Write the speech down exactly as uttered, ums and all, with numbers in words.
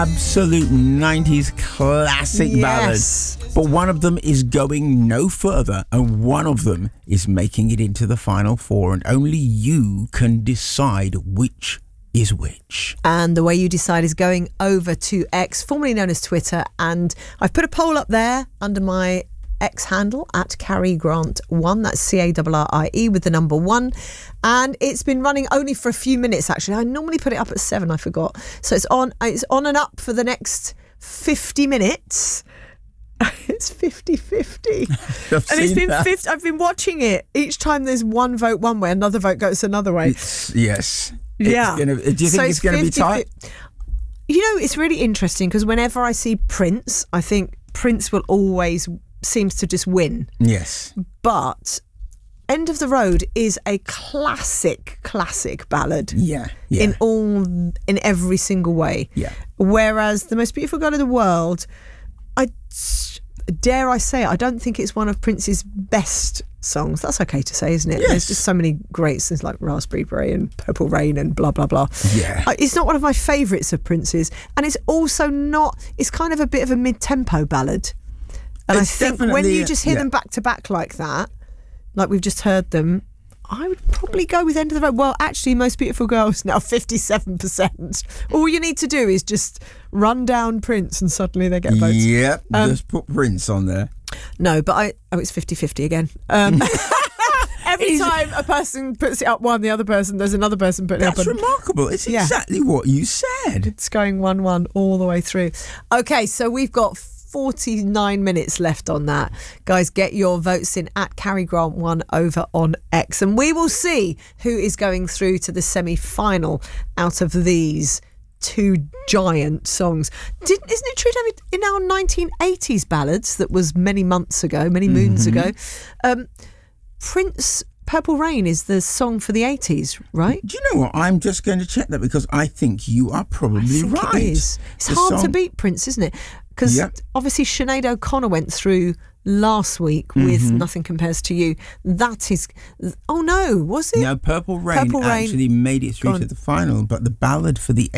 Absolute nineties classic Yes. ballads. But one of them is going no further, and one of them is making it into the final four, and only you can decide which is which. And the way you decide is going over to X, formerly known as Twitter, and I've put a poll up there under my X handle at Carrie Grant one. That's C A R R I E with the number one, and it's been running only for a few minutes. Actually, I normally put it up at seven. I forgot, so it's on. It's on and up for the next fifty minutes. It's fifty-fifty. I've And it's seen been that. fifty. I've been watching it. Each time there's one vote one way, another vote goes another way. It's, yes. Yeah. It's gonna, do you think So it's, going to be fifty tight? You know, it's really interesting because whenever I see Prince, I think Prince will always seems to just win. Yes. But End of the Road is a classic, classic ballad. Yeah. Yeah. In all, in every single way. Yeah. Whereas The Most Beautiful Girl in the World, I dare I say it, I don't think it's one of Prince's best songs. That's okay to say, isn't it? Yes. There's just so many great things like Raspberry Beret and Purple Rain and blah blah blah. Yeah. Uh, It's not one of my favourites of Prince's, and it's also not. It's kind of a bit of a mid-tempo ballad. And It's I think when definitely- you just hear yeah. them back to back like that, like we've just heard them, I would probably go with End of the Road. Well, actually, Most Beautiful Girls now fifty-seven percent. All you need to do is just run down Prince and suddenly they get votes. Yep. Um, just put Prince on there. No, but I... Oh, it's fifty-fifty again. Um, every Is- time a person puts it up one, the other person, there's another person putting That's it up. remarkable. It's Yeah. exactly what you said. It's going one one all the way through. Okay, so we've got forty-nine minutes left on that. Guys, get your votes in at Carrie Grant one over on X, and we will see who is going through to the semi-final out of these two giant songs. Did, isn't it true, David, in our nineteen eighties ballads that was many months ago, many moons Mm-hmm. ago, um, Prince Purple Rain is the song for the eighties, right? Do you know what? I'm just going to check that because I think you are probably I think right. It is. It's The hard to song- beat Prince, isn't it? Because Yep. obviously Sinead O'Connor went through last week with Mm-hmm. Nothing Compares to You. That is... Oh, no, was it? No, Purple Rain Purple Rain- actually made it Go through on. to the final, but the ballad for the